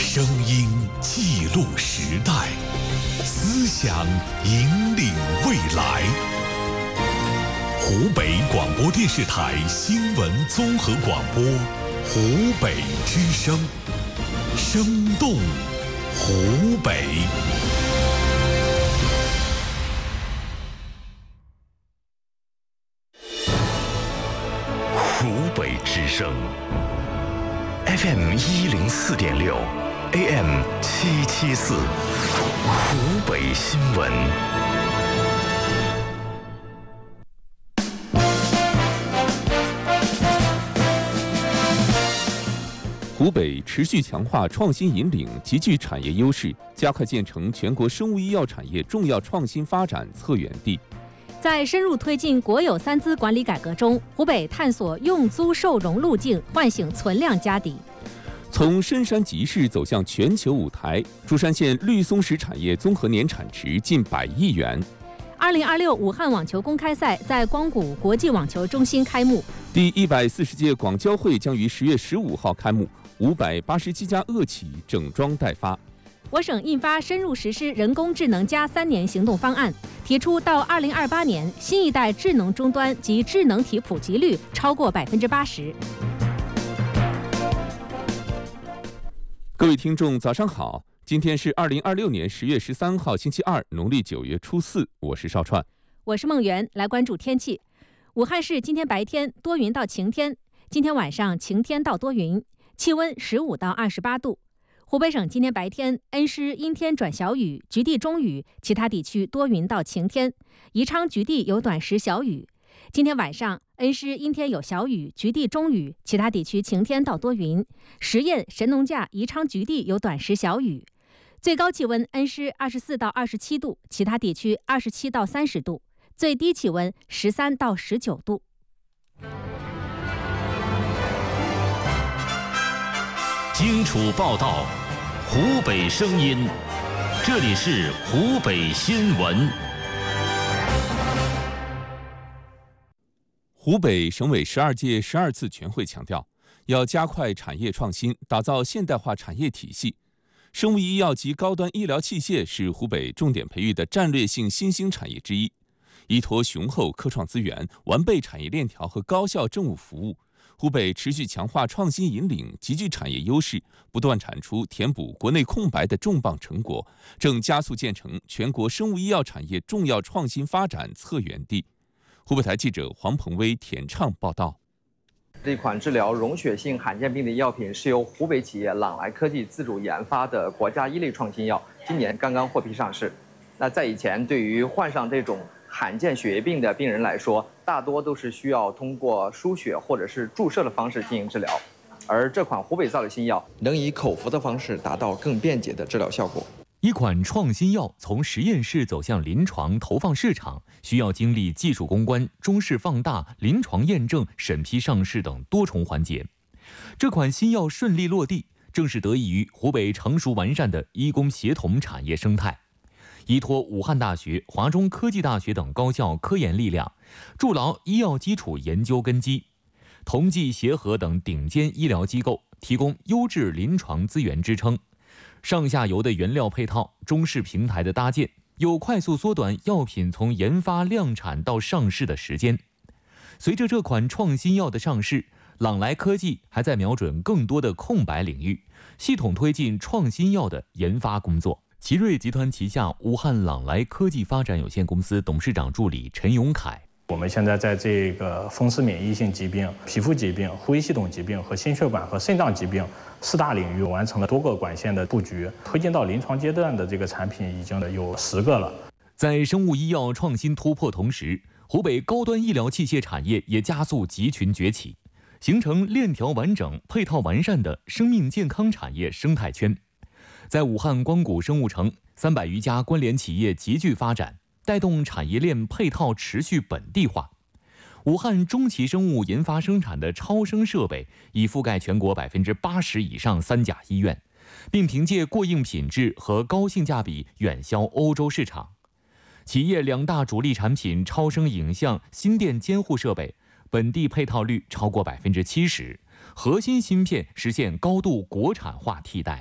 声音记录时代，思想引领未来。湖北广播电视台新闻综合广播，湖北之声，生动湖北。 湖北之声 FM 104.6 AM 774，湖北新闻。 湖北持续强化创新引领，集聚产业优势，加快建成全国生物医药产业重要创新发展策源地。 在深入推进国有三资管理改革中，湖北探索用租售融路径，唤醒存量家底。 从深山集市走向全球舞台，珠山县绿松石产业综合年产值近100亿元。 2026武汉网球公开赛在光谷国际网球中心开幕。 第140届广交会将于10月15号开幕，587家恶企整装待发。 我省印发深入实施人工智能+3年行动方案，提出到2028年，新一代智能终端及智能体普及率超过80%。 各位听众，早上好，今天是2026年10月13号，星期二，农历9月初4，我是邵串， 我是梦圆，来关注天气。武汉市今天白天多云到晴天，今天晚上晴天到多云，气温15到28度。湖北省今天白天恩施阴天转小雨，局地中雨，其他地区多云到晴天。宜昌局地有短时小雨。今天晚上恩施阴天有小雨，局地中雨，其他地区晴天到多云。十堰、神农架、宜昌局地有短时小雨。最高气温恩施24到27度，其他地区27到30度。最低气温13到19度。 荆楚报道，湖北声音，这里是湖北新闻。 湖北省委12届12次全会强调，要加快产业创新，打造现代化产业体系。生物医药及高端医疗器械是湖北重点培育的战略性新兴产业之一。依托雄厚科创资源、完备产业链条和高效政务服务，湖北持续强化创新引领，集聚产业优势，不断产出填补国内空白的重磅成果，正加速建成全国生物医药产业重要创新发展策源地。湖北台记者黄鹏威、田畅报道。 这款治疗溶血性罕见病的药品是由湖北企业朗来科技自主研发的国家一类创新药，今年刚刚获批上市。那在以前，对于患上这种罕见血液病的病人来说，大多都是需要通过输血或者是注射的方式进行治疗，而这款湖北造的新药能以口服的方式达到更便捷的治疗效果。 一款创新药从实验室走向临床投放市场，需要经历技术攻关、中试放大、临床验证、审批上市等多重环节。这款新药顺利落地，正是得益于湖北成熟完善的医工协同产业生态。依托武汉大学、华中科技大学等高校科研力量，筑牢医药基础研究根基，同济协和等顶尖医疗机构提供优质临床资源支撑，上下游的原料配套、中试平台的搭建，有快速缩短药品从研发量产到上市的时间。随着这款创新药的上市，朗来科技还在瞄准更多的空白领域，系统推进创新药的研发工作。奇瑞集团旗下武汉朗来科技发展有限公司董事长助理陈永凯： 我们现在在这个风湿免疫性疾病、皮肤疾病、呼吸系统疾病和心血管和肾脏疾病4大领域完成了多个管线的布局，推进到临床阶段的这个产品已经有10个了。 在生物医药创新突破同时，湖北高端医疗器械产业也加速集群崛起，形成链条完整、配套完善的生命健康产业生态圈。在武汉光谷生物城，300余家关联企业集聚发展，带动产业链配套持续本地化。武汉中期生物研发生产的超声设备已覆盖全国80%以上3甲医院，并凭借过硬品质和高性价比远销欧洲市场。企业2大主力产品超声影像心电监护设备本地配套率超过70%，核心芯片实现高度国产化替代。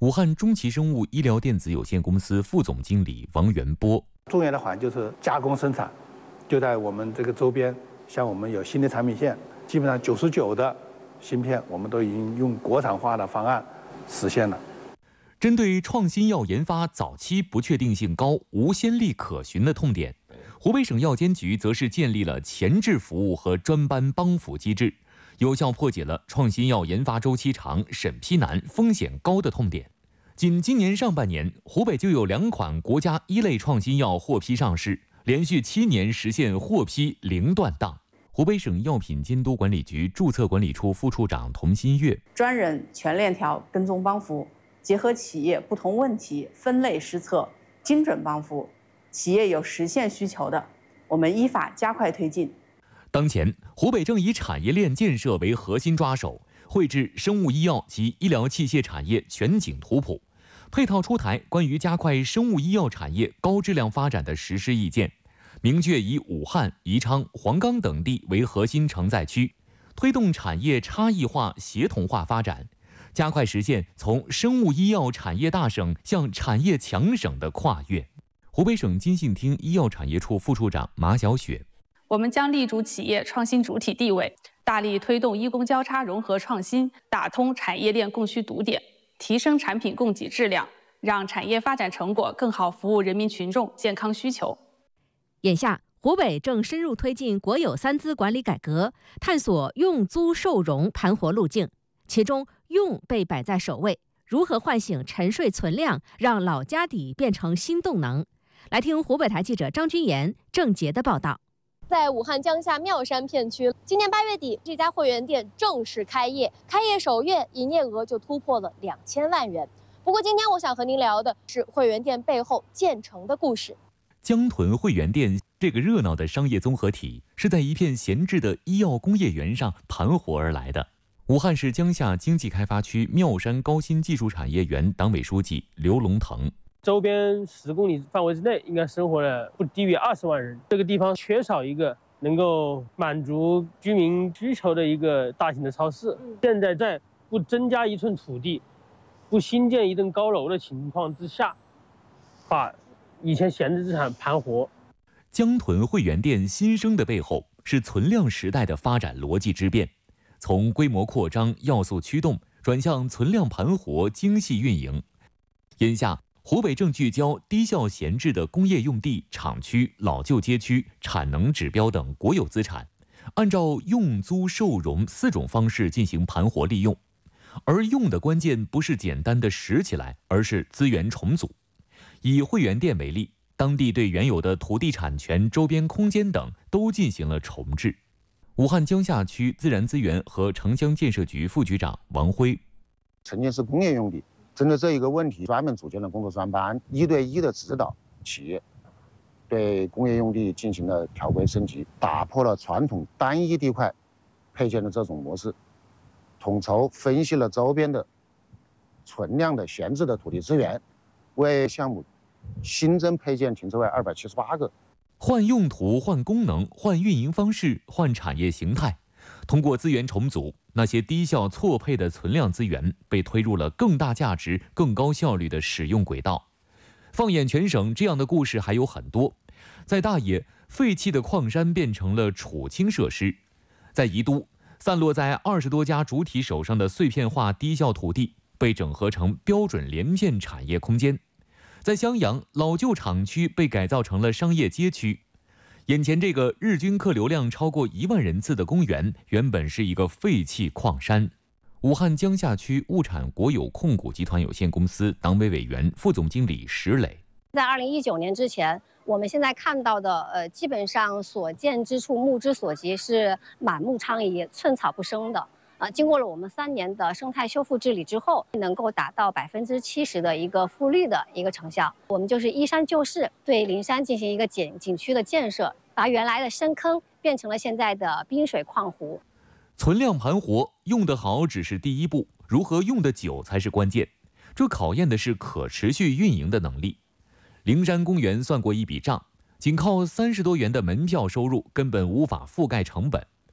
武汉中奇生物医疗电子有限公司副总经理王元波： 中原的环就是加工生产，就在我们这个周边，像我们有新的产品线，基本上99%的芯片我们都已经用国产化的方案实现了。 针对创新药研发早期不确定性高、无先例可循的痛点，湖北省药监局则是建立了前置服务和专班帮扶机制，有效破解了创新药研发周期长、审批难、风险高的痛点。仅今年上半年，湖北就有2款国家1类创新药获批上市，连续7年实现获批零断档。湖北省药品监督管理局注册管理处副处长童新月： 专人全链条跟踪帮扶，结合企业不同问题分类施策，精准帮扶。企业有实现需求的，我们依法加快推进。 当前，湖北正以产业链建设为核心抓手，绘制生物医药及医疗器械产业全景图谱，配套出台关于加快生物医药产业高质量发展的实施意见，明确以武汉、宜昌、黄冈等地为核心承载区，推动产业差异化、协同化发展，加快实现从生物医药产业大省向产业强省的跨越。湖北省金信厅医药产业处副处长马小雪： 我们将立足企业创新主体地位，大力推动医工交叉融合创新，打通产业链供需堵点，提升产品供给质量，让产业发展成果更好服务人民群众健康需求。 眼下，湖北正深入推进国有3资管理改革，探索用租售融盘活路径，其中用被摆在首位。如何唤醒沉睡存量，让老家底变成新动能？来听湖北台记者张君妍、郑杰的报道。 在武汉江夏妙山片区，今年8月底，这家会员店正式开业，开业首月营业额就突破了2000万元。不过，今天我想和您聊的是会员店背后建成的故事。 江屯会员店这个热闹的商业综合体，是在一片闲置的医药工业园上盘活而来的。武汉市江夏经济开发区妙山高新技术产业园党委书记刘龙腾： 周边10公里范围之内，应该生活了不低于20万人。这个地方缺少一个能够满足居民需求的一个大型的超市。现在在不增加1寸土地、不新建1栋高楼的情况之下，把以前闲置资产盘活。 江屯会员店新生的背后，是存量时代的发展逻辑之变，从规模扩张、要素驱动，转向存量盘活、精细运营。眼下，湖北正聚焦低效闲置的工业用地、厂区、老旧街区、产能指标等国有资产，按照用租售融4种方式进行盘活利用。而用的关键不是简单的拾起来，而是资源重组。以会员店为例，当地对原有的土地产权、周边空间等都进行了重置。武汉江夏区自然资源和城乡建设局副局长王辉： 曾经是工业用地，针对这一个问题，专门组建了工作专班，1对1的指导企业，对工业用地进行了调规升级，打破了传统单一地块配建的这种模式，统筹分析了周边的存量的闲置的土地资源，为项目新增配建停车位278个。 换用途、换功能、换运营方式、换产业形态，通过资源重组，那些低效错配的存量资源被推入了更大价值、更高效率的使用轨道。放眼全省，这样的故事还有很多。在大冶，废弃的矿山变成了储氢设施；在宜都，散落在20多家主体手上的碎片化低效土地被整合成标准连片产业空间。在襄阳，老旧厂区被改造成了商业街区。眼前这个日均客流量超过1万人次的公园，原本是一个废弃矿山。武汉江夏区物产国有控股集团有限公司党委委员、副总经理石磊： 在2019年之前，我们现在看到的基本上所见之处、目之所及是满目疮痍、寸草不生的。经过了我们3年的生态修复治理之后，能够达到70%的一个复绿的一个成效。我们就是依山就势，对灵山进行一个景区的建设，把原来的深坑变成了现在的滨水矿湖。 存量盘活用得好只是第一步，如何用得久才是关键。这考验的是可持续运营的能力。灵山公园算过一笔账，仅靠30多元的门票收入根本无法覆盖成本。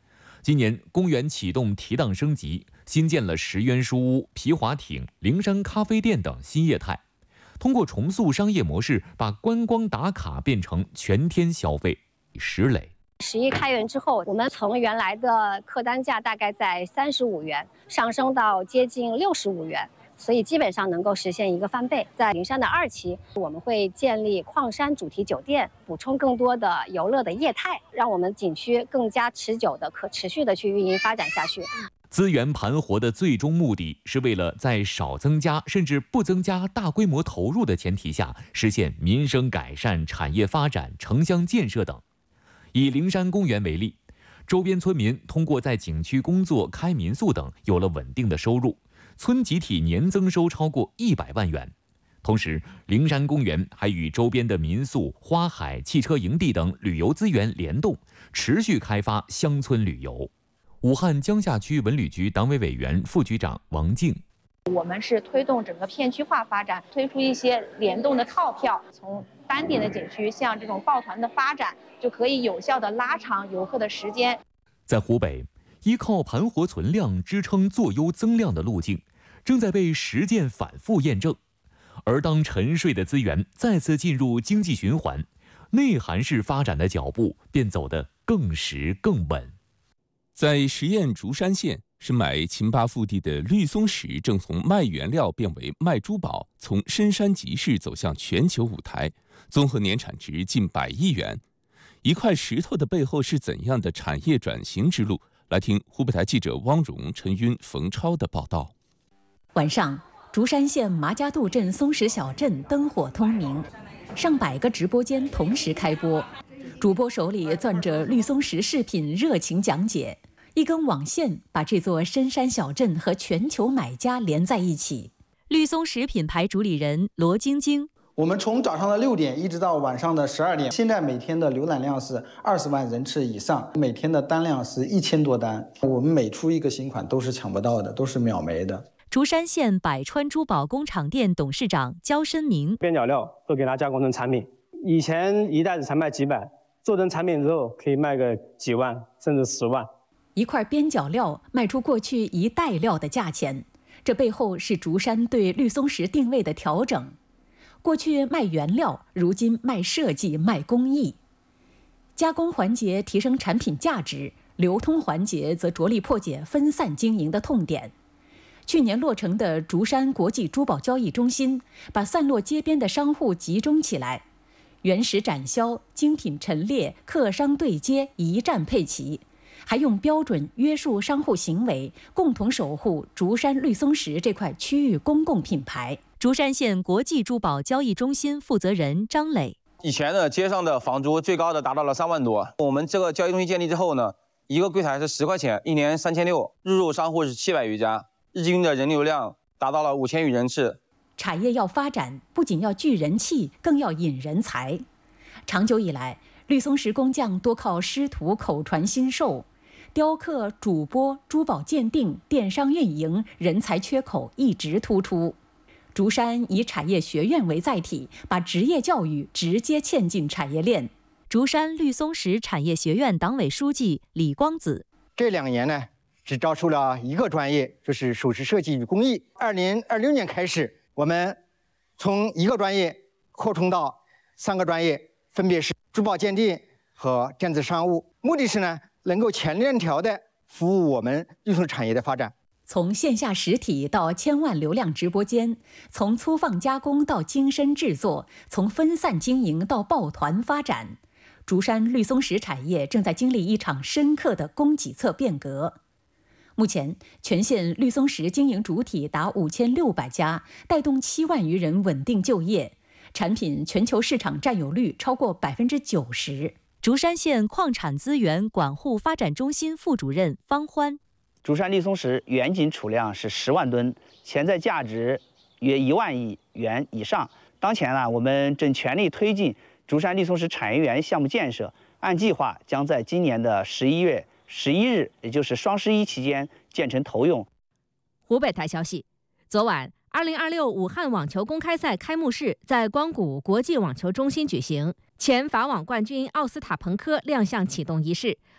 今年公园启动提档升级，新建了石渊书屋、皮划艇、灵山咖啡店等新业态。通过重塑商业模式，把观光打卡变成全天消费。石磊 11开园之后，我们从原来的客单价大概在35元上升到接近65元，所以基本上能够实现一个翻倍。在灵山的2期，我们会建立矿山主题酒店，补充更多的游乐的业态，让我们景区更加持久的、可持续的去运营发展下去。 资源盘活的最终目的是为了在少增加甚至不增加大规模投入的前提下，实现民生改善、产业发展、城乡建设等。以灵山公园为例，周边村民通过在景区工作、开民宿等，有了稳定的收入，村集体年增收超过100万元。同时，灵山公园还与周边的民宿、花海、汽车营地等旅游资源联动，持续开发乡村旅游。武汉江夏区文旅局党委委员、副局长王静： 我们是推动整个片区化发展，推出一些联动的套票，从单点的景区向这种抱团的发展，就可以有效的拉长游客的时间。 在湖北，依靠盘活存量支撑做优增量的路径，正在被实践反复验证。而当沉睡的资源再次进入经济循环，内涵式发展的脚步便走得更实更稳。 在十堰竹山县，深埋秦巴腹地的绿松石正从卖原料变为卖珠宝，从深山集市走向全球舞台，综合年产值近100亿元。一块石头的背后是怎样的产业转型之路？来听湖北台记者汪荣、陈晕、冯超的报道。 晚上，竹山县麻家渡镇松石小镇灯火通明，上百个直播间同时开播，主播手里攥着绿松石饰品，热情讲解。一根网线把这座深山小镇和全球买家连在一起。 绿松石品牌主理人罗晶晶： 我们从早上的6点一直到晚上的12点，现在每天的浏览量是20万人次以上，每天的单量是1000多单。我们每出一个新款都是抢不到的，都是秒没的。 竹山县百川珠宝工厂店董事长焦申明： 边角料都给它加工成产品，以前一袋子才卖几百，做成产品之后可以卖个几万甚至10万。 一块边角料卖出过去1袋料的价钱，这背后是竹山对绿松石定位的调整。过去卖原料，如今卖设计、卖工艺。加工环节提升产品价值，流通环节则着力破解分散经营的痛点。去年落成的竹山国际珠宝交易中心，把散落街边的商户集中起来，原石展销、精品陈列、客商对接一站配齐。还用标准约束商户行为，共同守护竹山绿松石这块区域公共品牌。 竹山县国际珠宝交易中心负责人张磊： 以前的街上的房租最高的达到了3万多，我们这个交易中心建立之后呢，一个柜台是10块钱，一年3600，日入商户是700余家，日均的人流量达到了5000余人次。 产业要发展，不仅要聚人气，更要引人才。长久以来，绿松石工匠多靠师徒口传心授。雕刻、主播、珠宝鉴定、电商运营，人才缺口一直突出。竹山以产业学院为载体，把职业教育直接嵌进产业链。 竹山绿松石产业学院党委书记李光子： 这2年呢，只招收了1个专业，就是首饰设计与工艺。2026年开始，我们从1个专业扩充到3个专业，分别是珠宝鉴定和电子商务。目的是呢，能够全链条的服务我们绿松产业的发展。 从线下实体到1000万流量直播间，从粗放加工到精深制作，从分散经营到抱团发展，竹山绿松石产业正在经历一场深刻的供给侧变革。目前，全县绿松石经营主体达5600家，带动7万余人稳定就业，产品全球市场占有率超过90%。 竹山县矿产资源管护发展中心副主任方欢： 竹山绿松石原井储量是10万吨，潜在价值约1万亿元以上。当前呢，我们正全力推进竹山绿松石产业园项目建设，按计划将在今年的11月11日，也就是双11期间建成投用。 湖北台消息，昨晚2026武汉网球公开赛开幕式在光谷国际网球中心举行，前法网冠军奥斯塔彭科亮相启动仪式，